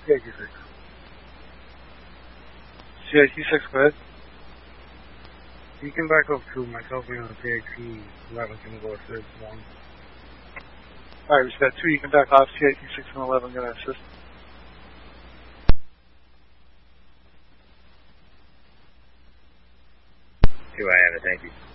CIT 6. CIT 6, go ahead. You can back up to myself and on CIT 11 can go to 1. Alright, we got 2, you can back off. CIT 6 and 11, gonna assist. I have it, thank you.